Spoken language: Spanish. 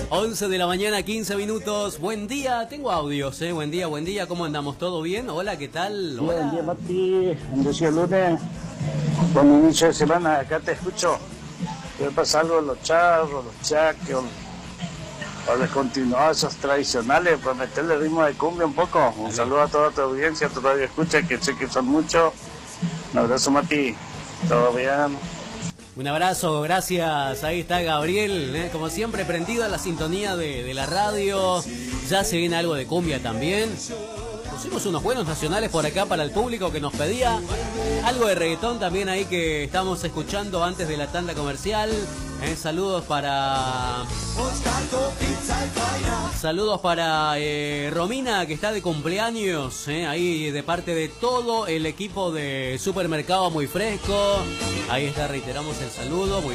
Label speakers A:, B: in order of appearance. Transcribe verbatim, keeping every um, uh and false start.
A: once de la mañana, quince minutos. Buen día, tengo audios, ¿eh? Buen día, buen día, ¿cómo andamos? ¿Todo bien? Hola, ¿qué tal? Hola.
B: Buen día, Mati. Bendecido lunes. Buen inicio de semana. Acá te escucho. ¿Qué pasa algo de los charros, los chaques, o, o de continuar esos tradicionales para meterle ritmo de cumbia un poco? Un saludo a toda tu audiencia, a tu radio escucha, que sé que son muchos. Un abrazo, Mati. Todo bien.
A: Un abrazo, gracias. Ahí está Gabriel, ¿eh? Como siempre, prendido a la sintonía de, de la radio. Ya se viene algo de cumbia también. Pusimos unos buenos nacionales por acá para el público que nos pedía. Algo de reggaetón también ahí que estamos escuchando antes de la tanda comercial. ¿eh? Saludos para... Saludos para eh, Romina, que está de cumpleaños, ¿eh? ahí de parte de todo el equipo de Supermercado Muy Fresco. Ahí está, reiteramos el saludo. Muy